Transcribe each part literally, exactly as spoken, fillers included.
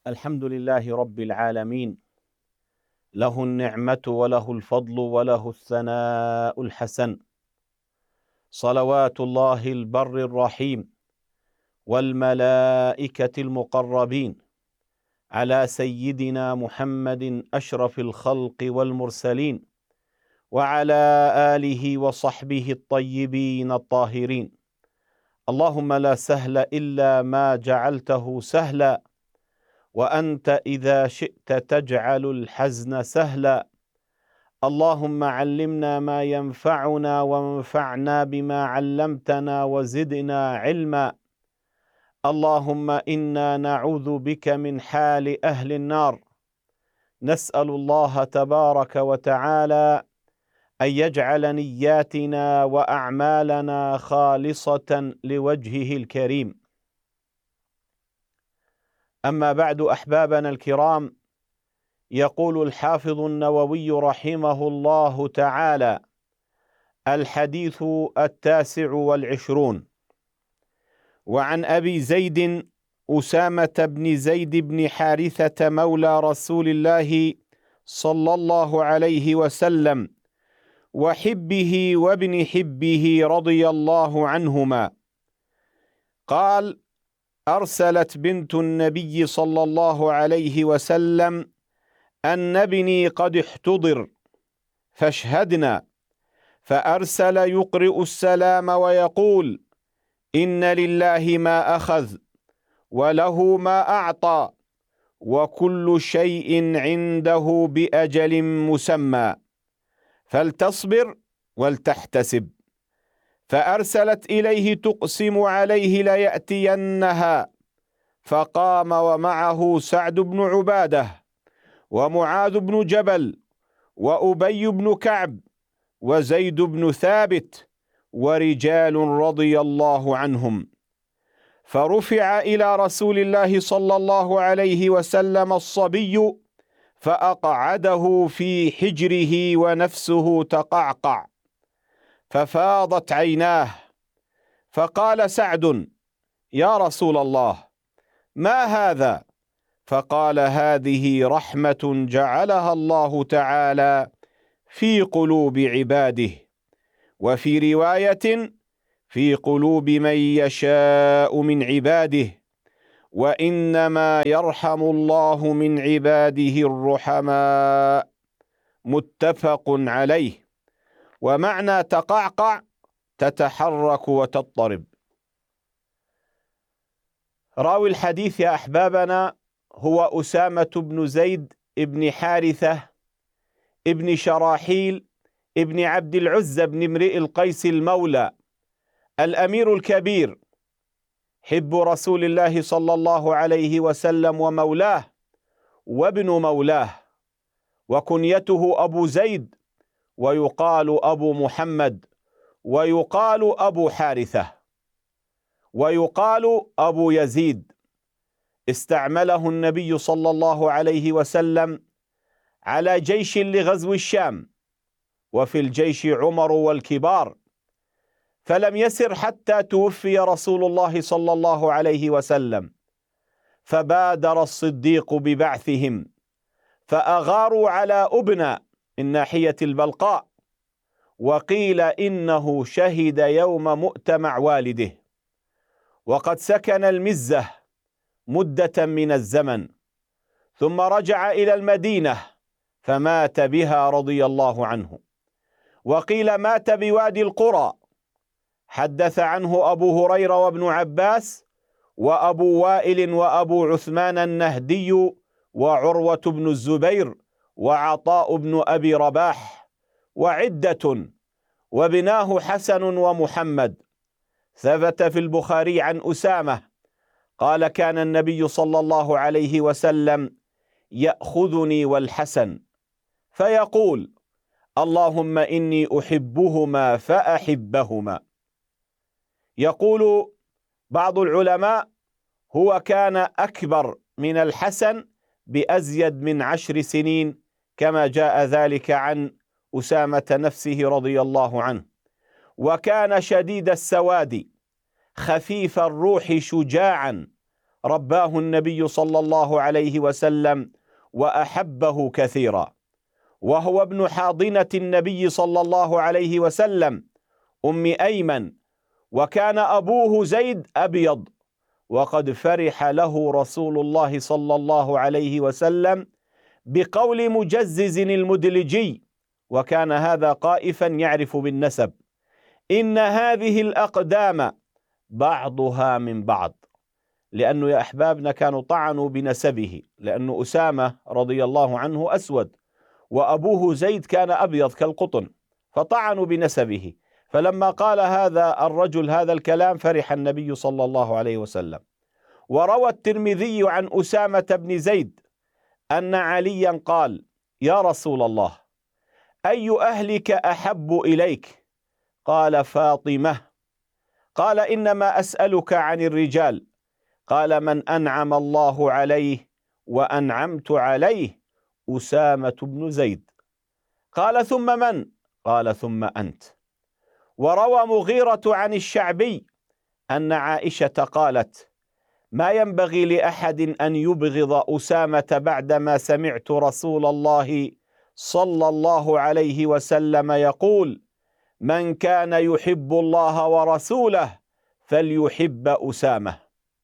الحمد لله رب العالمين، له النعمة وله الفضل وله الثناء الحسن، صلوات الله البر الرحيم والملائكة المقربين على سيدنا محمد أشرف الخلق والمرسلين، وعلى آله وصحبه الطيبين الطاهرين. اللهم لا سهل إلا ما جعلته سهلا، وأنت إذا شئت تجعل الحزن سهلا. اللهم علمنا ما ينفعنا وانفعنا بما علمتنا وزدنا علما. اللهم إنا نعوذ بك من حال أهل النار، نسأل الله تبارك وتعالى أن يجعل نياتنا وأعمالنا خالصة لوجهه الكريم. أما بعد، أحبابنا الكرام، يقول الحافظ النووي رحمه الله تعالى: الحديث التاسع والعشرون. وعن أبي زيد أسامة بن زيد بن حارثة مولى رسول الله صلى الله عليه وسلم وحبه وابن حبه رضي الله عنهما قال: أرسلت بنت النبي صلى الله عليه وسلم أن ابني قد احتضر فاشهدنا، فأرسل يقرئ السلام ويقول: إن لله ما أخذ وله ما أعطى وكل شيء عنده بأجل مسمى، فلتصبر ولتحتسب. فأرسلت إليه تقسم عليه ليأتينها، فقام ومعه سعد بن عبادة ومعاذ بن جبل وأبي بن كعب وزيد بن ثابت ورجال رضي الله عنهم. فرفع إلى رسول الله صلى الله عليه وسلم الصبي فأقعده في حجره ونفسه تقعقع، ففاضت عيناه، فقال سعد: يا رسول الله، ما هذا؟ فقال: هذه رحمة جعلها الله تعالى في قلوب عباده، وفي رواية: في قلوب من يشاء من عباده، وإنما يرحم الله من عباده الرحماء. متفق عليه. ومعنى تقعقع: تتحرك وتضطرب. راوي الحديث يا أحبابنا هو أسامة بن زيد ابن حارثة ابن شراحيل ابن عبد العزى بن امرئ القيس المولى الأمير الكبير، حب رسول الله صلى الله عليه وسلم ومولاه وابن مولاه، وكنيته أبو زيد، ويقال أبو محمد، ويقال أبو حارثة، ويقال أبو يزيد. استعمله النبي صلى الله عليه وسلم على جيش لغزو الشام، وفي الجيش عمر والكبار، فلم يسر حتى توفي رسول الله صلى الله عليه وسلم، فبادر الصديق ببعثهم، فأغاروا على أبنى من ناحية البلقاء، وقيل إنه شهد يوم مؤتمع والده، وقد سكن المزة مدة من الزمن، ثم رجع إلى المدينة فمات بها رضي الله عنه. وقيل مات بوادي القرى. حدث عنه أبو هريرة وابن عباس وأبو وائل وأبو عثمان النهدي وعروة بن الزبير وعطاء بن أبي رباح وعدة، وابناه حسن ومحمد. ثبت في البخاري عن أسامة قال: كان النبي صلى الله عليه وسلم يأخذني والحسن فيقول: اللهم إني أحبهما فأحبهما. يقول بعض العلماء: هو كان أكبر من الحسن بأزيد من عشر سنين، كما جاء ذلك عن أسامة نفسه رضي الله عنه. وكان شديد السواد خفيف الروح شجاعا رباه النبي صلى الله عليه وسلم وأحبه كثيرا، وهو ابن حاضنة النبي صلى الله عليه وسلم أم أيمن، وكان أبوه زيد أبيض، وقد فرح له رسول الله صلى الله عليه وسلم بقول مجزز المدلجي، وكان هذا قائفا يعرف بالنسب: إن هذه الأقدام بعضها من بعض. لأنه يا أحبابنا كانوا طعنوا بنسبه، لأن أسامة رضي الله عنه أسود وأبوه زيد كان أبيض كالقطن، فطعنوا بنسبه. فلما قال هذا الرجل هذا الكلام فرح النبي صلى الله عليه وسلم. وروى الترمذي عن أسامة بن زيد أن عليا قال: يا رسول الله، أي أهلك أحب إليك؟ قال: فاطمة. قال: إنما أسألك عن الرجال. قال: من أنعم الله عليه وأنعمت عليه أسامة بن زيد. قال: ثم من؟ قال: ثم أنت. وروى مغيرة عن الشعبي أن عائشة قالت: ما ينبغي لأحد أن يبغض أسامة بعدما سمعت رسول الله صلى الله عليه وسلم يقول: من كان يحب الله ورسوله فليحب أسامة.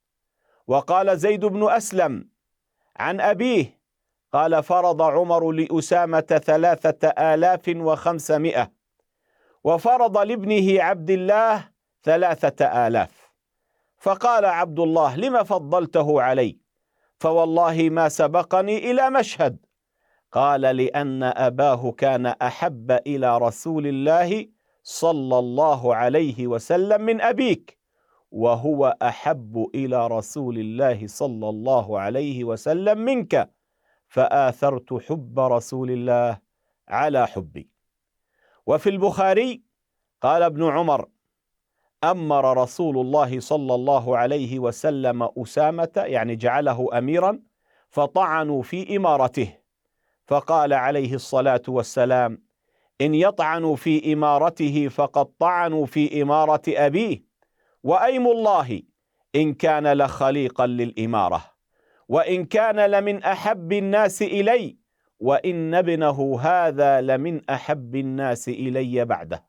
وقال زيد بن أسلم عن أبيه قال: فرض عمر لأسامة ثلاثة آلاف وخمسمائة، وفرض لابنه عبد الله ثلاثة آلاف. فقال عبد الله: لما فضلته علي؟ فوالله ما سبقني إلى مشهد. قال: لأن أباه كان أحب إلى رسول الله صلى الله عليه وسلم من أبيك، وهو أحب إلى رسول الله صلى الله عليه وسلم منك، فآثرت حب رسول الله على حبي. وفي البخاري قال ابن عمر: أمر رسول الله صلى الله عليه وسلم أسامة، يعني جعله أميرا، فطعنوا في إمارته، فقال عليه الصلاة والسلام: إن يطعنوا في إمارته فقد طعنوا في إمارة أبيه، وأيم الله إن كان لخليقا للإمارة، وإن كان لمن أحب الناس إلي، وإن ابنه هذا لمن أحب الناس إلي بعده.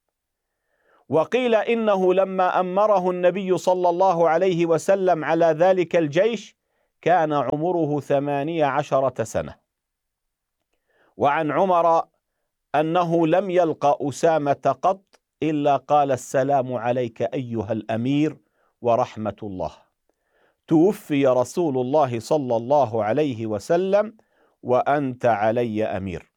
وقيل إنه لما أمره النبي صلى الله عليه وسلم على ذلك الجيش كان عمره ثمانية عشرة سنة. وعن عمر أنه لم يلق أسامة قط إلا قال: السلام عليك أيها الأمير ورحمة الله. توفي رسول الله صلى الله عليه وسلم وأنت علي أمير.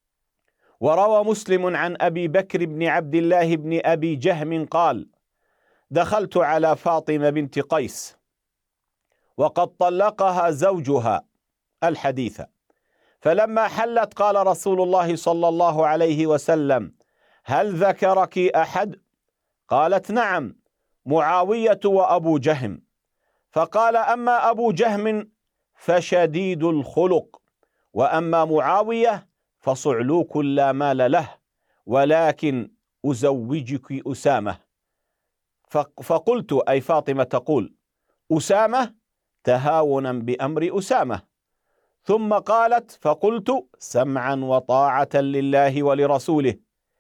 وروى مسلم عن أبي بكر بن عبد الله بن أبي جهم قال: دخلت على فاطمة بنت قيس وقد طلقها زوجها الحديث، فلما حلت قال رسول الله صلى الله عليه وسلم: هل ذكرك أحد؟ قالت: نعم، معاوية وأبو جهم. فقال: أما أبو جهم فشديد الخلق، وأما معاوية فصعلوك لا مال له، ولكن أزوجك أسامة. فقلت، أي فاطمة تقول: أسامة؟ تهاونا بأمر أسامة. ثم قالت: فقلت: سمعا وطاعة لله ولرسوله.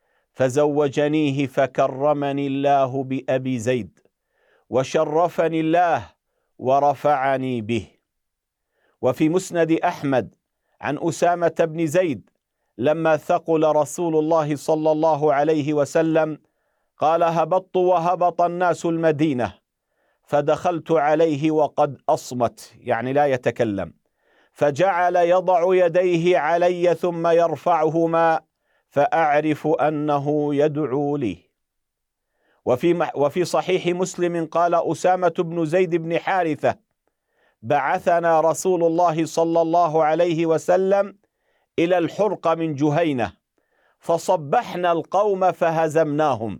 فزوجنيه فكرمني الله بأبي زيد، وشرفني الله ورفعني به. وفي مسند أحمد عن أسامة بن زيد لما ثقل رسول الله صلى الله عليه وسلم قال: هبطت وهبط الناس المدينة، فدخلت عليه وقد أصمت، يعني لا يتكلم، فجعل يضع يديه علي ثم يرفعهما فأعرف أنه يدعو لي. وفي وفي صحيح مسلم قال أسامة بن زيد بن حارثة: بعثنا رسول الله صلى الله عليه وسلم إلى الحرق من جهينة، فصبحنا القوم فهزمناهم،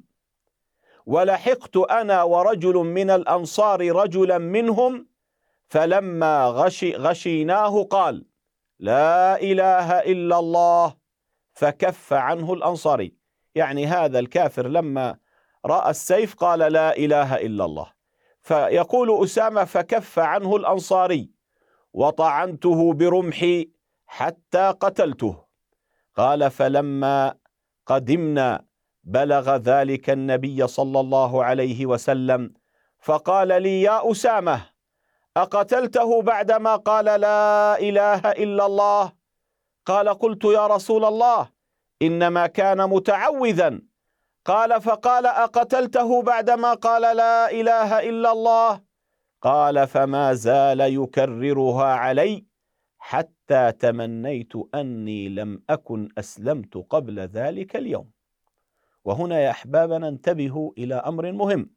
ولحقت أنا ورجل من الأنصار رجلا منهم، فلما غشي غشيناه قال: لا إله إلا الله، فكف عنه الأنصاري. يعني هذا الكافر لما رأى السيف قال: لا إله إلا الله، فيقول أسامة: فكف عنه الأنصاري وطعنته برمحي حتى قتلته. قال: فلما قدمنا بلغ ذلك النبي صلى الله عليه وسلم فقال لي: يا أسامة، أقتلته بعدما قال لا إله إلا الله؟ قال: قلت: يا رسول الله، إنما كان متعوذا. قال: فقال: أقتلته بعدما قال لا إله إلا الله؟ قال: فما زال يكررها علي حتى تمنيت أني لم أكن أسلمت قبل ذلك اليوم. وهنا يا أحبابنا انتبهوا إلى أمر مهم.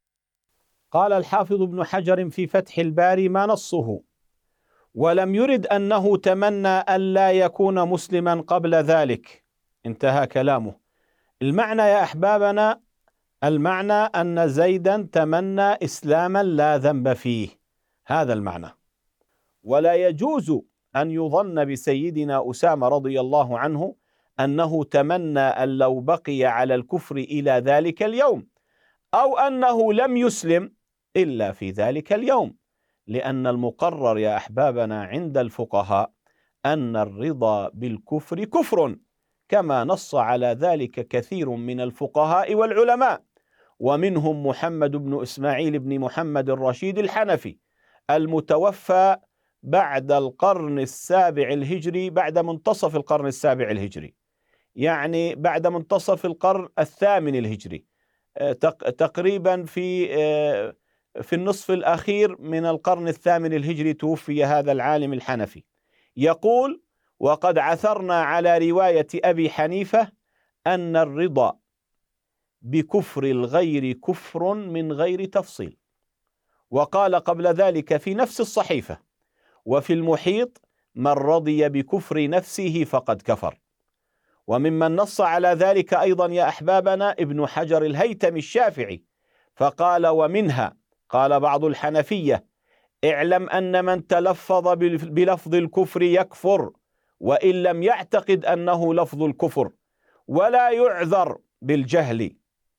قال الحافظ ابن حجر في فتح الباري ما نصه: ولم يرد أنه تمنى أن لا يكون مسلما قبل ذلك. انتهى كلامه. المعنى يا أحبابنا، المعنى أن زيدا تمنى إسلاما لا ذنب فيه، هذا المعنى. ولا يجوز أن يظن بسيدنا أسامة رضي الله عنه أنه تمنى أن لو بقي على الكفر إلى ذلك اليوم، أو أنه لم يسلم إلا في ذلك اليوم، لأن المقرر يا أحبابنا عند الفقهاء أن الرضا بالكفر كفر، كما نص على ذلك كثير من الفقهاء والعلماء، ومنهم محمد بن إسماعيل بن محمد الرشيد الحنفي المتوفى بعد القرن السابع الهجري، بعد منتصف القرن السابع الهجري، يعني بعد منتصف القرن الثامن الهجري، تقريبا في في النصف الأخير من القرن الثامن الهجري توفي هذا العالم الحنفي. يقول: وقد عثرنا على رواية أبي حنيفة أن الرضا بكفر الغير كفر من غير تفصيل. وقال قبل ذلك في نفس الصحيفة: وفي المحيط: من رضي بكفر نفسه فقد كفر. وممن نص على ذلك أيضا يا أحبابنا ابن حجر الهيثمي الشافعي، فقال: ومنها قال بعض الحنفية: اعلم أن من تلفظ بلفظ الكفر يكفر وإن لم يعتقد أنه لفظ الكفر، ولا يعذر بالجهل،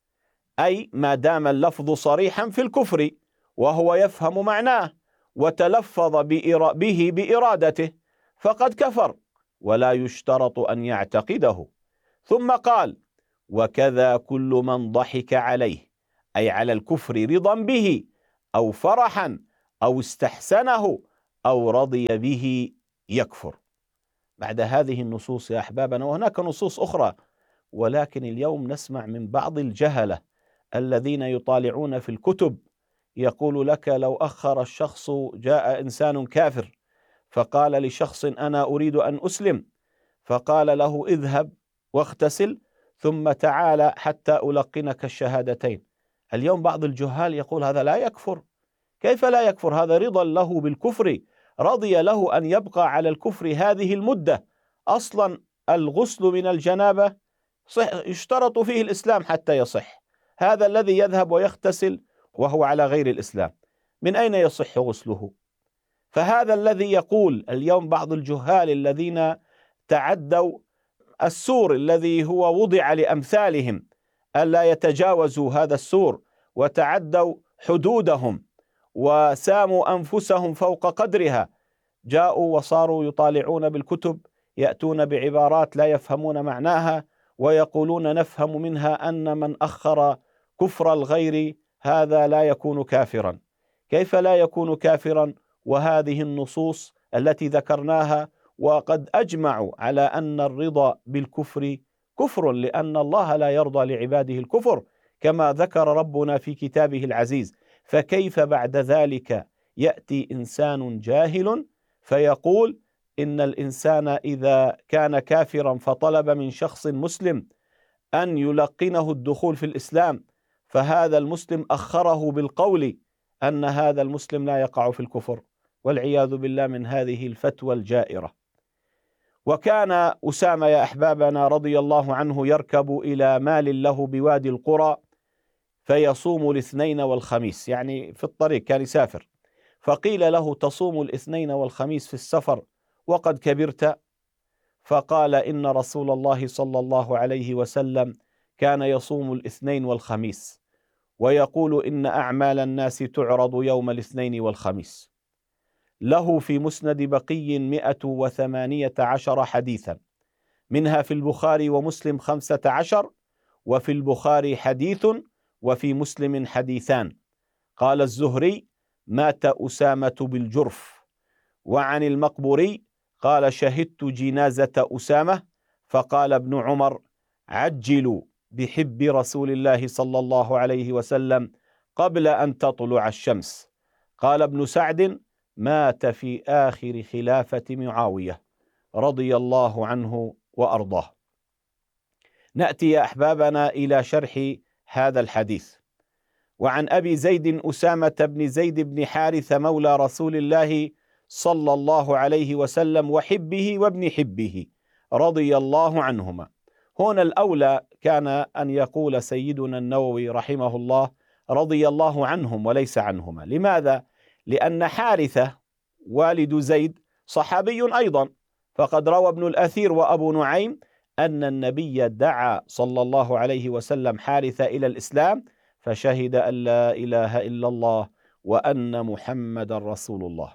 أي ما دام اللفظ صريحا في الكفر وهو يفهم معناه وتلفظ به بإرادته فقد كفر، ولا يشترط أن يعتقده. ثم قال: وكذا كل من ضحك عليه، أي على الكفر رضا به أو فرحا أو استحسنه أو رضي به يكفر. بعد هذه النصوص يا أحبابنا، وهناك نصوص أخرى، ولكن اليوم نسمع من بعض الجهلة الذين يطالعون في الكتب يقول لك: لو أخر الشخص، جاء إنسان كافر فقال لشخص: أنا أريد أن أسلم، فقال له: اذهب واغتسل ثم تعال حتى ألقنك الشهادتين. اليوم بعض الجهال يقول: هذا لا يكفر. كيف لا يكفر؟ هذا رضا له بالكفر، رضي له أن يبقى على الكفر هذه المدة. أصلا الغسل من الجنابة يشترط فيه الإسلام حتى يصح. هذا الذي يذهب ويغتسل وهو على غير الإسلام، من أين يصح غسله؟ فهذا الذي يقول اليوم بعض الجهال الذين تعدوا السور الذي هو وضع لأمثالهم ألا يتجاوزوا هذا السور، وتعدوا حدودهم وساموا أنفسهم فوق قدرها، جاءوا وصاروا يطالعون بالكتب، يأتون بعبارات لا يفهمون معناها، ويقولون نفهم منها أن من أخر كفر الغير هذا لا يكون كافرا. كيف لا يكون كافرا وهذه النصوص التي ذكرناها وقد أجمعوا على أن الرضا بالكفر كفر، لأن الله لا يرضى لعباده الكفر كما ذكر ربنا في كتابه العزيز. فكيف بعد ذلك يأتي إنسان جاهل فيقول إن الإنسان إذا كان كافرا فطلب من شخص مسلم أن يلقنه الدخول في الإسلام، فهذا المسلم أخره بالقول أن هذا المسلم لا يقع في الكفر، والعياذ بالله من هذه الفتوى الجائرة. وكان أسامة يا أحبابنا رضي الله عنه يركب إلى مال له بوادي القرى فيصوم الاثنين والخميس، يعني في الطريق كان يسافر، فقيل له: تصوم الاثنين والخميس في السفر وقد كبرت؟ فقال: إن رسول الله صلى الله عليه وسلم كان يصوم الاثنين والخميس، ويقول إن أعمال الناس تعرض يوم الاثنين والخميس. له في مسند بقي مئة وثمانية عشر حديثا، منها في البخاري ومسلم خمسة عشر، وفي البخاري حديث وفي مسلم حديثان. قال الزهري: مات أسامة بالجرف. وعن المقبوري قال: شهدت جنازة أسامة فقال ابن عمر: عجلوا بحب رسول الله صلى الله عليه وسلم قبل أن تطلع الشمس. قال ابن سعد: مات في آخر خلافة معاوية رضي الله عنه وأرضاه. نأتي يا أحبابنا إلى شرح هذا الحديث. وعن أبي زيد أسامة بن زيد بن حارث مولى رسول الله صلى الله عليه وسلم وحبه وابن حبه رضي الله عنهما. هنا الأولى كان أن يقول سيدنا النووي رحمه الله رضي الله عنهم وليس عنهما. لماذا؟ لأن حارثة والد زيد صحابي أيضا، فقد روى ابن الأثير وأبو نعيم أن النبي دعا صلى الله عليه وسلم حارثة إلى الإسلام فشهد أن لا إله إلا الله وأن محمد رسول الله.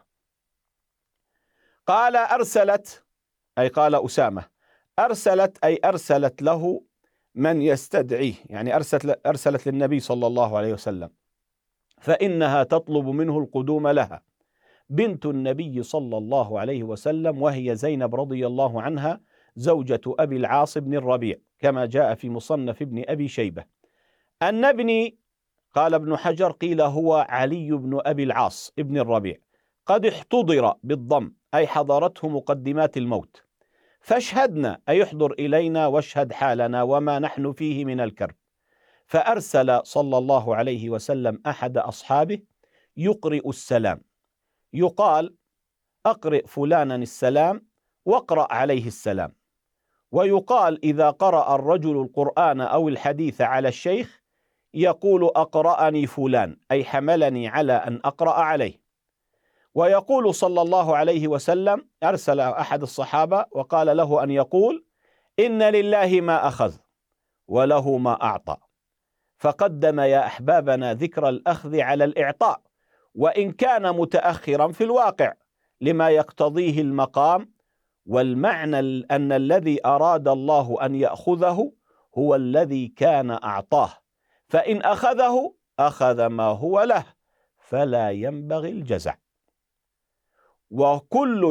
قال: أرسلت، أي قال أسامة، أرسلت أي أرسلت له من يستدعيه، يعني أرسلت, أرسلت للنبي صلى الله عليه وسلم، فإنها تطلب منه القدوم لها، بنت النبي صلى الله عليه وسلم، وهي زينب رضي الله عنها زوجة أبي العاص بن الربيع، كما جاء في مصنف ابن أبي شيبة. أن ابني، قال ابن حجر، قيل هو علي بن أبي العاص ابن الربيع، قد احتضر بالضم، أي حضرته مقدمات الموت، فاشهدنا، أي احضر إلينا واشهد حالنا وما نحن فيه من الكرب. فأرسل صلى الله عليه وسلم أحد أصحابه يقرئ السلام، يقال: أقرئ فلانا السلام واقرأ عليه السلام. ويقال إذا قرأ الرجل القرآن أو الحديث على الشيخ يقول: أقرأني فلان، أي حملني على أن أقرأ عليه. ويقول صلى الله عليه وسلم: أرسل أحد الصحابة وقال له أن يقول: إن لله ما أخذ وله ما أعطى. فقدم يا أحبابنا ذكر الأخذ على الإعطاء، وإن كان متأخرا في الواقع لما يقتضيه المقام، والمعنى أن الذي أراد الله أن يأخذه هو الذي كان أعطاه، فإن أخذه أخذ ما هو له، فلا ينبغي الجزع. وكل